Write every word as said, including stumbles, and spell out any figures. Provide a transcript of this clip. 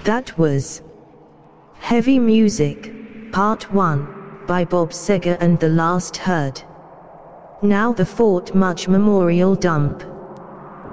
That was Heavy Music, Part one, by Bob Seger and the Last Herd. Now the Fort Mudge Memorial Dump.